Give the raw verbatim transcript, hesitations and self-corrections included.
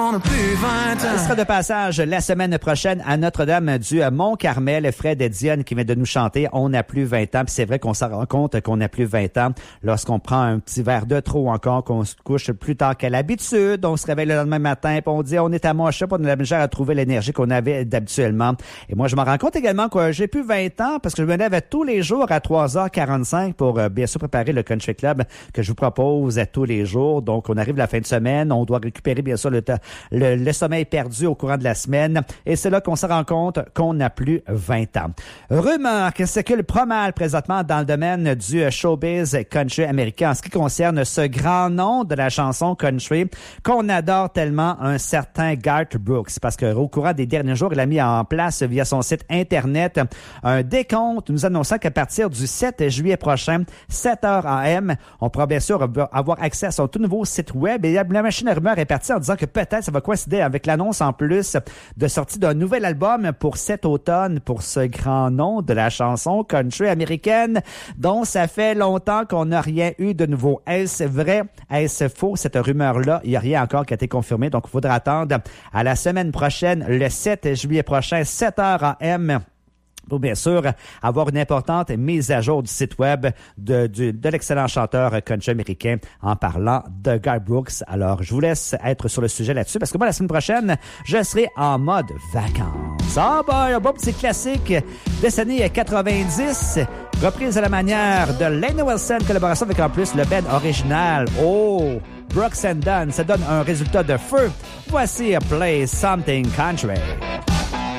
On a plus vingt ans. Il sera de passage la semaine prochaine à Notre-Dame du Mont-Carmel. Fred Dionne qui vient de nous chanter « On n'a plus vingt ans ». Puis c'est vrai qu'on s'en rend compte qu'on n'a plus vingt ans lorsqu'on prend un petit verre de trop encore, qu'on se couche plus tard qu'à l'habitude. On se réveille le lendemain matin puis on dit « On est à moche, puis on a la misère à trouver l'énergie qu'on avait d'habituellement ». Et moi, je me rends compte également que j'ai plus vingt ans parce que je me lève tous les jours à trois heures quarante-cinq pour euh, bien sûr préparer le Country Club que je vous propose à tous les jours. Donc, on arrive la fin de semaine, on doit récupérer bien sûr le temps Le, le sommeil perdu au courant de la semaine. Et c'est là qu'on se rend compte qu'on n'a plus vingt ans. Rumeur qui circule pas mal présentement dans le domaine du showbiz country américain en ce qui concerne ce grand nom de la chanson country qu'on adore tellement, un certain Garth Brooks. Parce qu'au courant des derniers jours, il a mis en place via son site Internet un décompte nous annonçant qu'à partir du sept juillet prochain, sept heures A M, on pourra bien sûr avoir accès à son tout nouveau site web. Et la machine à rumeurs est partie en disant que peut-être ça va coïncider avec l'annonce en plus de sortie d'un nouvel album pour cet automne pour ce grand nom de la chanson country américaine dont ça fait longtemps qu'on n'a rien eu de nouveau. Est-ce vrai? Est-ce faux? Cette rumeur-là, il n'y a rien encore qui a été confirmé. Donc, il faudra attendre à la semaine prochaine, le sept juillet prochain, sept heures A M, pour bien sûr avoir une importante mise à jour du site web de, de, de l'excellent chanteur country américain en parlant de Garth Brooks. Alors, je vous laisse être sur le sujet là-dessus parce que moi, la semaine prochaine, je serai en mode vacances. Ah boy, un bon petit classique des années quatre-vingt-dix, reprise à la manière de Lainey Wilson, collaboration avec en plus le band original. Oh, Brooks and Dunn, ça donne un résultat de feu. Voici Play Something Country.